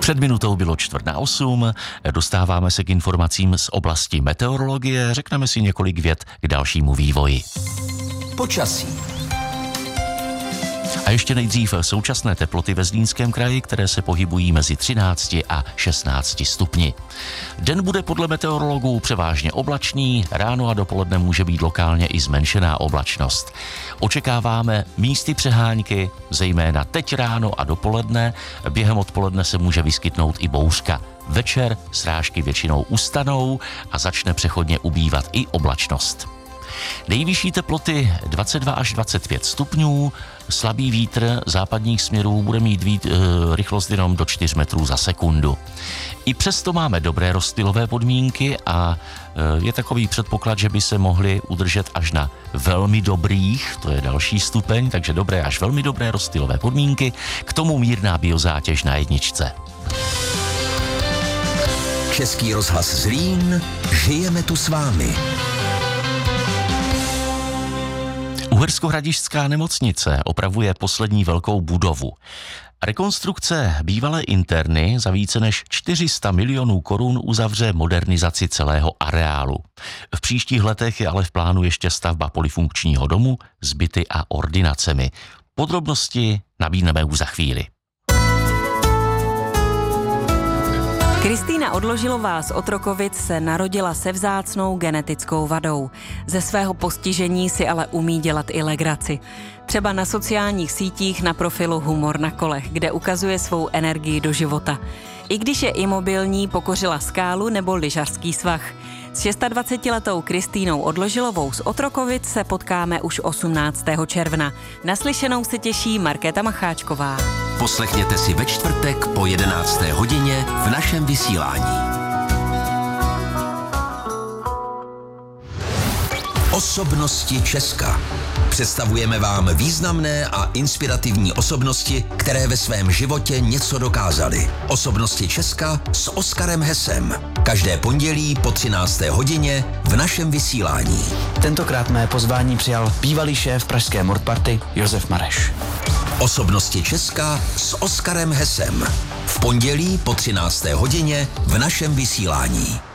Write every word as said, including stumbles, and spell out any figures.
Před minutou bylo čtvrt na osm, dostáváme se k informacím z oblasti meteorologie, řekneme si několik vět k dalšímu vývoji. Počasí. A ještě nejdřív současné teploty ve Zlínském kraji, které se pohybují mezi třinácti a šestnácti stupni. Den bude podle meteorologů převážně oblačný, ráno a dopoledne může být lokálně i zmenšená oblačnost. Očekáváme místy přehánky, zejména teď ráno a dopoledne, během odpoledne se může vyskytnout i bouřka. Večer srážky většinou ustanou a začne přechodně ubývat i oblačnost. Nejvyšší teploty dvacet dva až dvacet pět stupňů, slabý vítr západních směrů bude mít vít, e, rychlost jenom do čtyř metrů za sekundu. I přesto máme dobré rozptylové podmínky a e, je takový předpoklad, že by se mohly udržet až na velmi dobrých, to je další stupeň, takže dobré až velmi dobré rozptylové podmínky, k tomu mírná biozátěž na jedničce. Český rozhlas Zlín, žijeme tu s vámi. Uherskohradišťská nemocnice opravuje poslední velkou budovu. Rekonstrukce bývalé interny za více než čtyři sta milionů korun uzavře modernizaci celého areálu. V příštích letech je ale v plánu ještě stavba polyfunkčního domu s byty a ordinacemi. Podrobnosti nabídneme už za chvíli. Kristýna Odložilová z Otrokovic se narodila se vzácnou genetickou vadou. Ze svého postižení si ale umí dělat i legraci. Třeba na sociálních sítích na profilu Humor na kolech, kde ukazuje svou energii do života. I když je imobilní, pokořila skálu nebo lyžařský svah. S dvacetišestiletou Kristýnou Odložilovou z Otrokovic se potkáme už osmnáctého června. Naslyšenou se těší Markéta Macháčková. Poslechněte si ve čtvrtek po jedenácté hodině v našem vysílání. Osobnosti Česka. Představujeme vám významné a inspirativní osobnosti, které ve svém životě něco dokázaly. Osobnosti Česka s Oskarem Hesem. Každé pondělí po třinácté hodině v našem vysílání. Tentokrát mé pozvání přijal bývalý šéf pražské Mordparty Josef Mareš. Osobnosti Česka s Oskarem Hesem. V pondělí po třinácté hodině v našem vysílání.